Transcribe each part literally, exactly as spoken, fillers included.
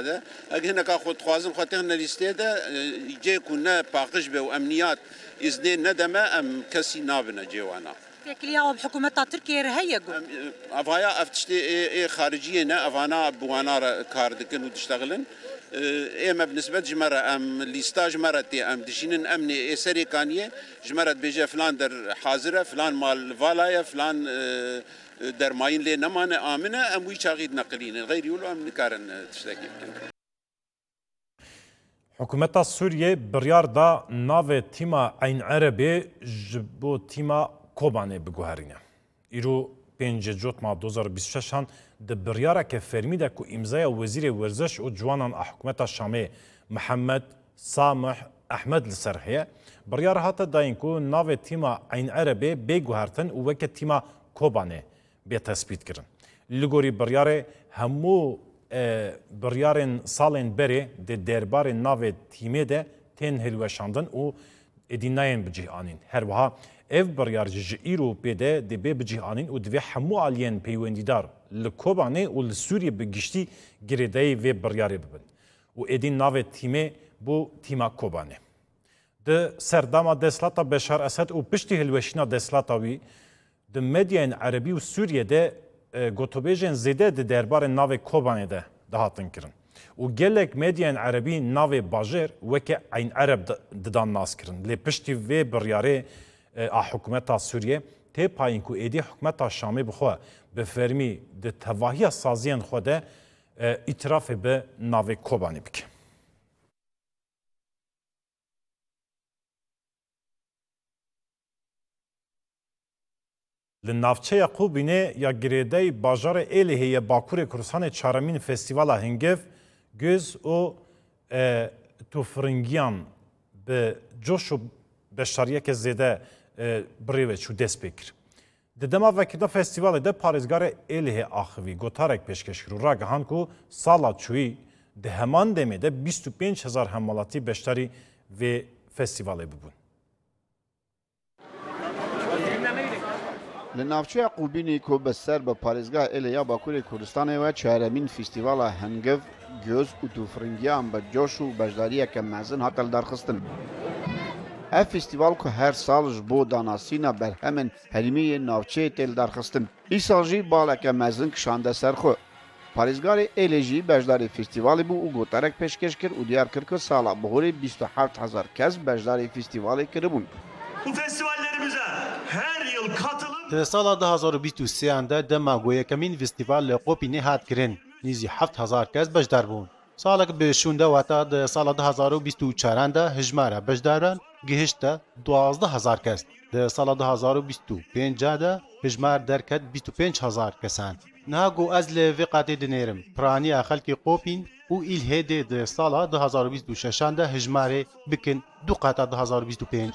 ده اگه هنکا خود خوازن خاطر لیسته ده جه کنه پاقش به و امنیات ازنه ندمه ام کسی نابنه جوانا تكليا بحكومة تركيا رهية جو افايا افتشتي خارجيه نا افانا بوانا كاردكن وتشتغلن اما بالنسبه جمره ام ليستاج مرتي ام دشينن امني سري كانيه جمرت بيجي فلان در حاضره فلان مال فالايا فلان در ماين لي نمان امنه ام وي شاغيد نقلين غير يقولوا ام نكارن تشتكي حکومت سوریه بریار دا ناو تیما عین عربی جبو تیما کوبانه بگوهرینه. ایرو پنج جوت ما دو هزار و بیست و شش هن ده بریاره که فرمی ده که امضای وزیر ورزش و جوانان حکومت شامی محمد سامح احمد لسرحیه بریاره هاته داین که ناو تیما عین عربی بگوهرتن و وکه تیما کوبانه به تثبیت کرن. لگوری بریاره همو بریارن سالن بری ده دربار ناو تیمه ده تن هلوشاندن و ادیناین بجه آنین. هر وها اف بریار جیرو بده ده به بجه آنین و دوی همو آلین پیوندیدار لکوبانه و لسوریه بگشتی گریدای و بریاره ببن. و ادین ناو تیمه بو تیما کوبانه. ده سرداما دسلاتا بشار اسد و پشتی هلوشینا دسلاتا وی ده مدین عربی و سوریه ده گوتوبیجن زیده ده دربار ناو کوبانه ده دهاتن کرن. و گلک مدین عربی ناو باجر وکه عین عرب ددان ناس کرن. لی پشتی و بریاره حکومت سوریه تی پایین کو ایدی حکومت شامی بخواه به فرمی ده تواهی سازین خوده اطراف به ناو کوبانه بکه. لنافچه یقوبینه یا گریده باجار ایلیه باکور کرسان چارمین فستیوالا هنگف göz o e, tu fırıngiyan be coşu beşariye ke zede e, brive çu dest pekir. De dema vekida festivalı de Parizgare elihe ahvi gotarek peşkeşkir ra gahan ku sala çuyi de heman demede بیست و پنج هزار hemalatî beştarî ve festivalê bibûn. Li navçeya Qubînê ku bi ser bi Parêzgeha Êlêya Bakurê Kurdistanê ve çaremîn festîvala hengev, göz û tûfiringiyan bi coş û beşdariyeke mezin hat darxistin. Ev festîval ku her sal ji bo danasîna berhemên herîmiyê navçeyê tê darxistin. Îsal jî baleke mezin kişande ser xwe. Parêzgarê Êlê jî beşdarê festîvalê bû û goterek pêşkêş kir û diyar kir ku sala bihorê bîst û heft hezar kes beşdarê festîvalê kiribûn. Bu festivallerimize her yıl katılım Di sala du hezar û bîst û sêyan de dema goyekemîn festîval li Qopînê hat kirin. Nîzî heft hezar kes beşdar bûn. Salek bi şûnde weta di sala du hezar û bîst û çaran de hijmara beşdaran gihişte duwazdeh hezar kes. Di sala du hezar û bîst û pênca de hijmar derket bîst û pênc hezar kesan. Niha got ez li vê qatê dinêrim. Piraniya xelkê Qopîn û Îlhêdê di sala du hezar û bîst û şeşan de hijmarê bikin du qata du hezar û bîst û pênc.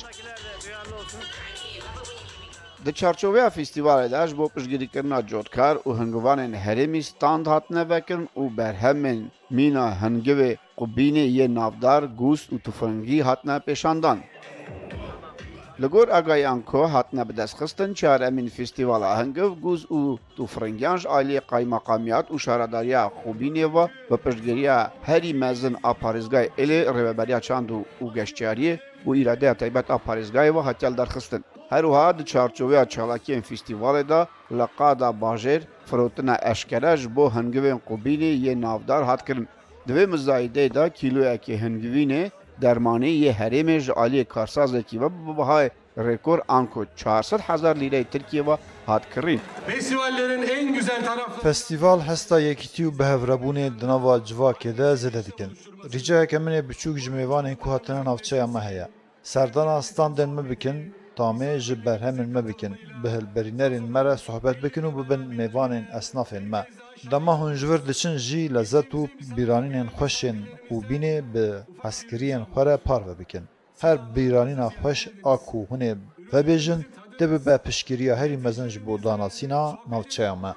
Di çarçoveya festîvalê de ji bo piştgirîkirina cotkar û hingivanên herêmî stand hatine vekirin û berhemên mîna hingivê Qubînê yê navdar, gûst û tûfiringî hatine pêşandan. Li gor agayan ku hatine bidestxistin çaremîn festîvala hingiv, gûst û tûfiringiyan ji aliyê qaymakamiyat û şaradariya Qubînê ve bi piştgiriya herî mezin a Parêzgahê Êlê rêveberiya çand û geştyariyê û îradeya taybet a Parêzgahê ve hatiye darxistin. Her wiha di çarçoveya çalakiyên festîvalê de li qada bajêr firotina eşkere ji bo hingivên Qubînê yê navdar hat kirin. Di vê mizayideyê de kîloyekê hingivînê dermanî yê herêmê ji aliyê karsazekî ve bi bihayê rekor an ku çar sed hezar lîreyê Tirkiye ve hat kirîn. festivallerin en güzel tarafı Festival hesta yekîtî û bihevrebûnê di nava civakê de zêde dikin. Rîcayeke min ê biçûk ji mêvanên ku hatine navçeya me heye. Serdana standên me bikin, tamê ji berhemên me bikin, bi hilberînerên me re sohbet bikin û bibin mêvanên esnafên me. Dema hûn ji vir diçin jî lezet û bîranînên xweşên Qubînê bi hezkiriyên xwe re parve bikin. Her bîranîna xweş a ku hûn ê vebêjin dibibe piştgiriya herî mezin ji bo danasîna navçeya me.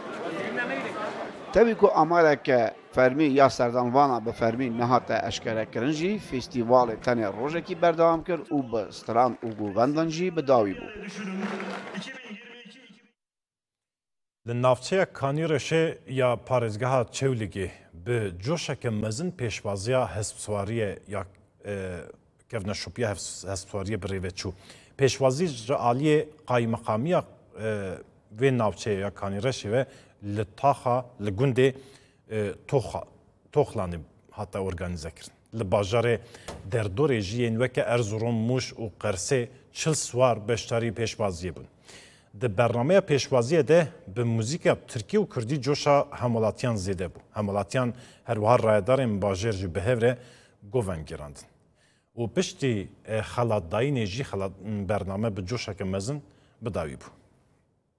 Tevî ku amareke fermî ya serdanvana bi fermî nehate eşkerekirin jî festîvalê tenê rojekî berdewam kir û bi stran û govendan jî bi dawî bû. لنافچه کانیرشه یا پارێزگەها چێولگێ bi coşeke mezin pêşvaziya hespswariyê ya kevneşopiya hespswariyê bi rêve çû. Pêşwazî ji aliyê qaymeqamiya vê navçeyê ya Kanîreşê ve li taxa li gundê Toxlanê hata organize kirin. Li bajarê derdorê jî yên weke Erzurum, Muş û Qersê çil swar beşdarî pêşwaziyê bûn. Di bernameya pêşwaziyê de bi muzîka Tirkî û Kurdî coşa hemolatiyan zêde bû. Hemolatiyan herwiha rayedarên bajêr ji bihev re goven girandin. û piştî xelatdayînê jî bername bi coşeke mezin bidawî bû.